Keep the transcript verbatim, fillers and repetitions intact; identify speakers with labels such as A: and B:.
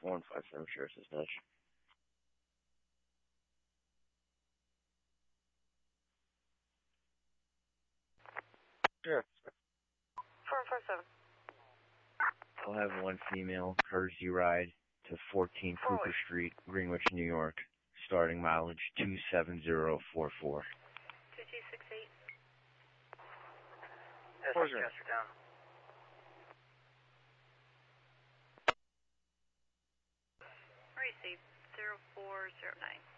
A: one five seven Sheriff's Dispatch.
B: Sure.
C: four four seven.
A: I'll have one female courtesy ride to fourteen Cooper Street, Greenwich, New York, starting mileage two seven zero four four.
C: two two six eight.
B: Chester down.
C: Receive zero four zero nine.